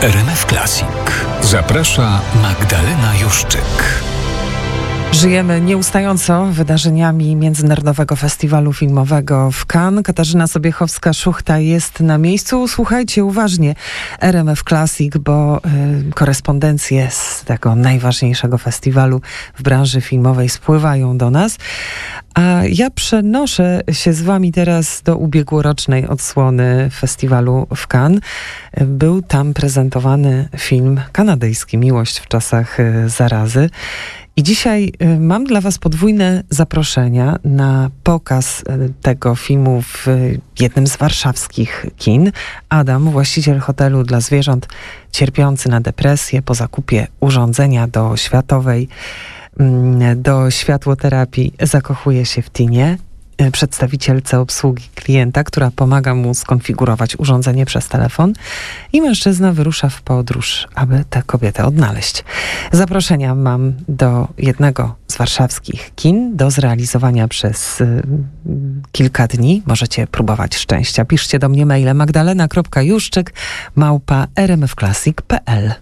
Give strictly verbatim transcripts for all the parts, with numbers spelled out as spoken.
R M F Classic. Zaprasza Magdalena Juszczyk. Żyjemy nieustająco wydarzeniami Międzynarodowego Festiwalu Filmowego w Cannes. Katarzyna Sobiechowska-Szuchta jest na miejscu. Słuchajcie uważnie R M F Classic, bo y, korespondencje z tego najważniejszego festiwalu w branży filmowej spływają do nas. A ja przenoszę się z wami teraz do ubiegłorocznej odsłony festiwalu w Cannes. Był tam prezentowany film kanadyjski Miłość w czasach y, zarazy. I dzisiaj y, mam dla was podwójne zaproszenia na pokaz y, tego filmu w y, jednym z warszawskich kin. Adam, właściciel hotelu dla zwierząt, cierpiący na depresję po zakupie urządzenia do światowej, y, do światłoterapii, zakochuje się w Tinie, y, przedstawicielce obsługi klienta, która pomaga mu skonfigurować urządzenie przez telefon, i mężczyzna wyrusza w podróż, aby tę kobietę odnaleźć. Zaproszenia mam do jednego z warszawskich kin do zrealizowania przez y, kilka dni. Możecie próbować szczęścia. Piszcie do mnie mailem magdalena kropka juszczyk małpa r m f classic kropka p l.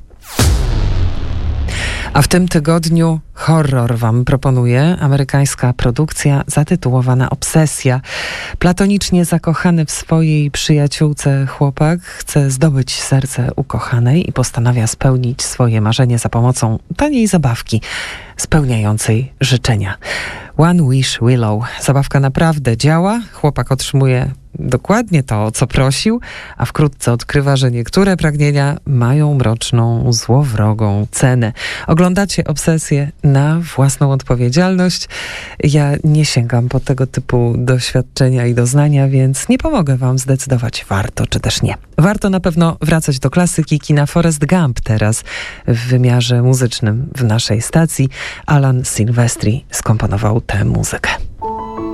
A w tym tygodniu horror wam proponuję. Amerykańska produkcja zatytułowana Obsesja. Platonicznie zakochany w swojej przyjaciółce chłopak chce zdobyć serce ukochanej i postanawia spełnić swoje marzenie za pomocą taniej zabawki spełniającej życzenia. One Wish Willow. Zabawka naprawdę działa. Chłopak otrzymuje dokładnie to, o co prosił, a wkrótce odkrywa, że niektóre pragnienia mają mroczną, złowrogą cenę. Oglądacie Obsesję na własną odpowiedzialność. Ja nie sięgam po tego typu doświadczenia i doznania, więc nie pomogę wam zdecydować, warto czy też nie. Warto na pewno wracać do klasyki kina. Forrest Gump teraz w wymiarze muzycznym w naszej stacji. Alan Silvestri skomponował tę muzykę.